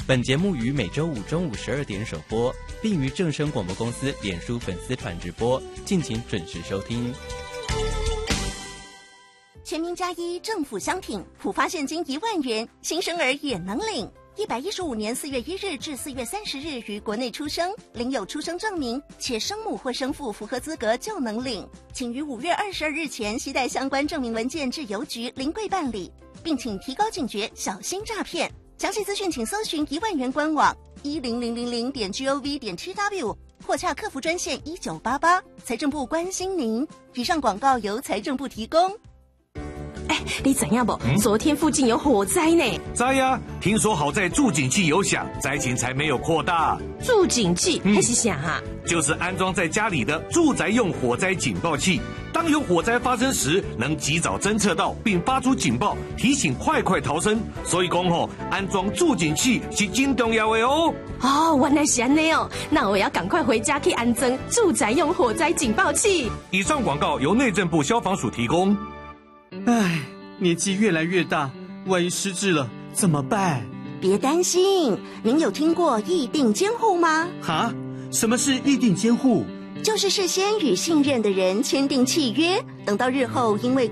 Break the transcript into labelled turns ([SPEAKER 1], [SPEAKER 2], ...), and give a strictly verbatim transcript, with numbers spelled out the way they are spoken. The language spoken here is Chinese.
[SPEAKER 1] 本节目于每周五中午十二点首播，并于正声广播公司脸书粉丝团直播，敬请准时收听。
[SPEAKER 2] 全民加一，政府相挺，普发现金一万元，新生儿也能领。一百一十五年四月一日至四月三十日于国内出生，领有出生证明，且生母或生父符合资格就能领。请于五月二十二日前携带相关证明文件至邮局临柜办理，并请提高警觉，小心诈骗。详细资讯请搜寻一万元官网一零零零零点 gov 点 tw 或洽客服专线一九八八。财政部关心您。以上广告由财政部提供。
[SPEAKER 3] 哎，你知影不？嗯、昨天附近有火灾呢。
[SPEAKER 4] 知呀，听说好在助警器有响，灾情才没有扩大。
[SPEAKER 3] 助警器还是啥啊？
[SPEAKER 4] 就是安装在家里的住宅用火灾警报器，当有火灾发生时，能及早侦测到并发出警报，提醒快快逃生。所以讲吼，安装助警器是真重要的哦。
[SPEAKER 3] 哦，原来是安尼哦，那我要赶快回家去安装住宅用火灾警报器。
[SPEAKER 4] 以上广告由内政部消防署提供。
[SPEAKER 5] 唉，年纪越来越大，万一失智了怎么办？
[SPEAKER 2] 别担心，您有听过议定监护吗？
[SPEAKER 5] 哈？什么是议定监护？
[SPEAKER 2] 就是事先与信任的人签订契约，等到日后因为